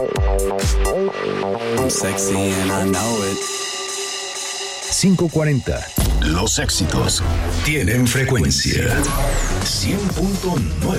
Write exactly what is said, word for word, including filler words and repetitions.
I'm sexy and I know it. quinientos cuarenta. Los éxitos tienen frecuencia. cien punto nueve.